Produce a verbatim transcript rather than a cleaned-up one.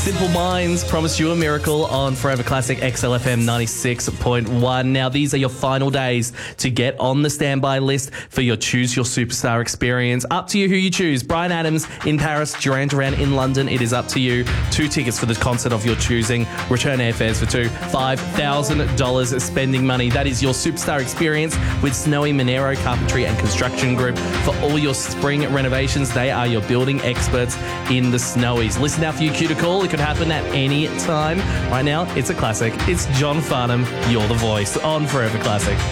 Simple Minds promised you a miracle on Forever Classic X L F M ninety-six point one. Now, these are your final days to get on the standby list for your Choose Your Superstar experience. Up to you who you choose. Bryan Adams in Paris, Duran Duran in London. It is up to you. Two tickets for the concert of your choosing. Return airfares for two. five thousand dollars spending money. That is your superstar experience with Snowy Monero Carpentry and Construction Group. For all your spring renovations, they are your building experts in the Snowies. Listen out for your cue to call. It could happen at any time. Right now, it's a classic. It's John Farnham. You're the voice on Forever Classic.